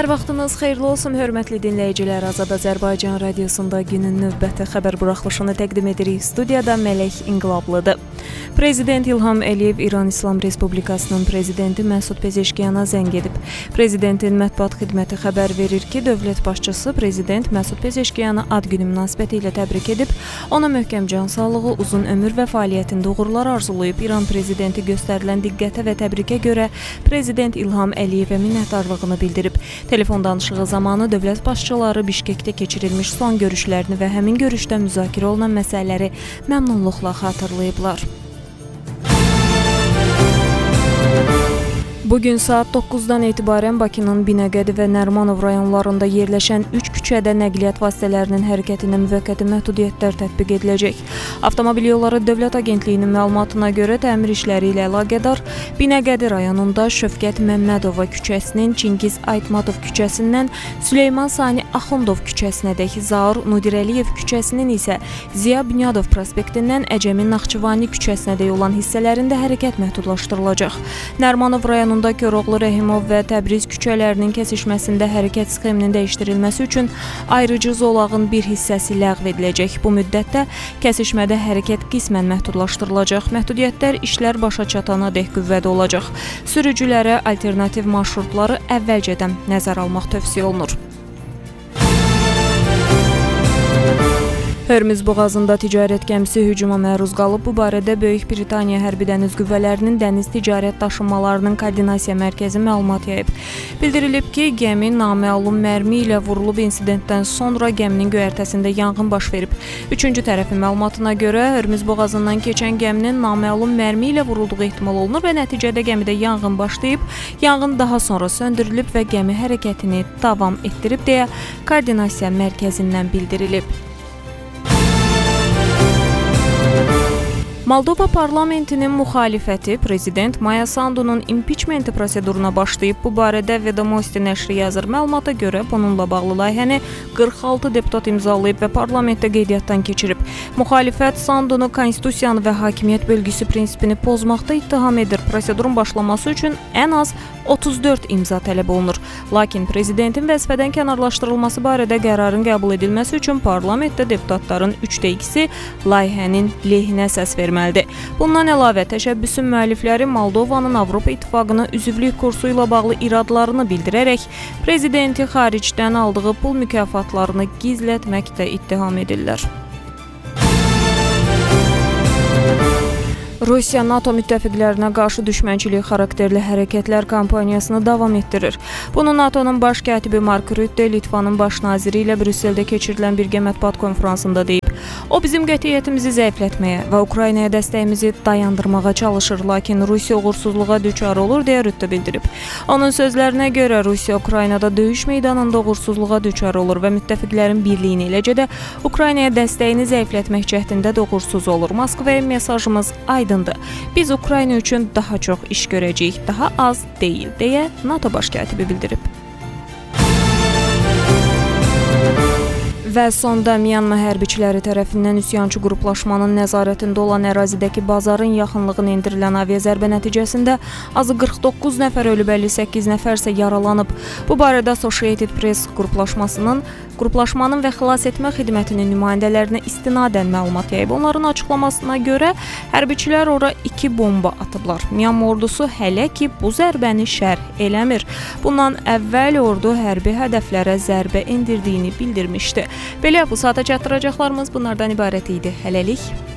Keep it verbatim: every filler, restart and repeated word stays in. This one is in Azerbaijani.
Hər vaxtınız xeyirli olsun, hörmətli dinləyicilər. Azad Azərbaycan radiosunda günün növbəti xəbər buraxılışını təqdim edirik. Studiyada Mələk İnqilablıdır. Prezident İlham Əliyev İran İslam Respublikasının prezidenti Məsud Pezeşkiyana zəng edib. Prezidentin mətbuat xidməti xəbər verir ki, dövlət başçısı prezident Məsud Pezeşkiyanı ad günü münasibəti ilə təbrik edib, ona möhkəm can sağlığı, uzun ömür və fəaliyyətində uğurlar arzulayıb. İran prezidenti göstərilən diqqətə və təbrikə görə prezident İlham Əliyevə minnətdarlığını bildirib. Telefon danışığı zamanı dövlət başçıları Bişkekdə keçirilmiş son görüşlərini və həmin görüşdə müzakirə olunan məsələləri məmnunluqla xatırlayıblar. Bugün saat doqquzdan etibarən Bakının Binəqədi və Nərimanov rayonlarında yerləşən üç küçədə nəqliyyat vasitələrinin hərəkətinə müvəqqəti məhdudiyyətlər tətbiq ediləcək. Avtomobil Yolları Dövlət Agentliyinin məlumatına görə təmir işləri ilə əlaqədar Binəqədi rayonunda Şövkət Məmmədova küçəsinin Çingiz Aytmatov küçəsindən Süleyman Sani Axundov küçəsinədək, Zaur Nudirəliyev küçəsinin isə Ziya Bünyadov prospektindən Əcəmi Naxçıvani küçəsinədək olan hissələrində hərəkət məhdudlaşdırılacaq. Nərimanov rayonunda Köroğlu Rəhimov və Təbriz küçələrinin kəsişməsində hərəkət sxeminin dəyişdirilməsi üçün ayrıcı zolağın bir hissəsi ləğv ediləcək. Bu müddətdə kəsişmədə hərəkət qismən məhdudlaşdırılacaq. Məhdudiyyətlər işlər başa çatana dək qüvvədə olacaq. Sürücülərə alternativ marşrutları əvvəlcədən nəzər almaq tövsiyə olunur. Hörmüz boğazında ticarət gəmisi hücuma məruz qalıb. Bu barədə Böyük Britaniya Hərbi Dəniz Qüvvələrinin Dəniz Ticarət Daşınmalarının Koordinasiya Mərkəzi məlumat yayıb. Bildirilib ki, gəmi naməlum mərmi ilə vurulub. İnsidentdən sonra gəminin göyərtəsində yanğın baş verib. Üçüncü tərəfin məlumatına görə Hörmüz boğazından keçən gəminin naməlum mərmi ilə vurulduğu ehtimal olunur və nəticədə gəmidə yanğın başlayıb. Yanğın daha sonra söndürülüb və gəmi hərəkətini davam etdirib deyə Koordinasiya Mərkəzindən bildirilib. Moldova parlamentinin müxalifəti prezident Maya Sandunun impiçmenti proseduruna başlayıb. Bu barədə Vedomosti nəşri yazır. Məlumata görə bununla bağlı layihəni qırx altı deputat imzalayıb və parlamentdə qeydiyyatdan keçirib. Müxalifət Sandunu konstitusiyanı və hakimiyyət bölgüsü prinsipini pozmaqda ittiham edir. Prosedurun başlaması üçün ən az otuz dörd imza tələb olunur. Lakin prezidentin vəzifədən kənarlaşdırılması barədə qərarın qəbul edilməsi üçün parlamentdə deputatların üçdə ikisi layihənin lehinə səs verməlidir. Bundan əlavə, təşəbbüsün müəllifləri Moldovanın Avropa İttifaqına üzvlük kursu ilə bağlı iradlarını bildirərək prezidenti xaricdən aldığı pul mükafatlarını gizlətməkdə ittiham edirlər. Rusiya NATO müttəfiqlərinə qarşı düşmənçilik xarakterli hərəkətlər kampaniyasını davam etdirir. Bunu NATO'nun baş katibi Mark Rutte Litvanın baş naziri ilə Brüsseldə keçirilən birgə mətbuat konfransında deyib. O, bizim qətiyyətimizi zəiflətməyə və Ukraynaya dəstəyimizi dayandırmağa çalışır, lakin Rusiya uğursuzluğa düçar olur deyə Rutte bildirib. Onun sözlərinə görə Rusiya Ukraynada döyüş meydanında uğursuzluğa düçar olur və müttəfiqlərin birliyini, eləcə də Ukraynaya dəstəyini zəiflətmək cəhdində də uğursuz olur. Moskvaya mesajımız aydındır. Biz Ukrayna üçün daha çox iş görəcəyik, daha az deyil, deyə NATO baş katibi bildirib. Və sonda Myanma hərbiçiləri tərəfindən üsyançı qruplaşmanın nəzarətində olan ərazidəki bazarın yaxınlığına endirilən aviazərbə nəticəsində azı qırx doqquz nəfər ölüb, əlli səkkiz nəfər isə yaralanıb. Bu barədə Associated Press qruplaşmasının Qruplaşmanın və xilas etmə xidmətinin nümayəndələrinə istinadən məlumat yayıb. Onların açıqlamasına görə hərbiçilər ora iki bomba atıblar. Myanma ordusu hələ ki bu zərbəni şərh eləmir. Bundan əvvəl ordu hərbi hədəflərə zərbə endirdiyini bildirmişdi. Belə bu saata çatdıracaqlarımız bunlardan ibarət idi. Hələlik.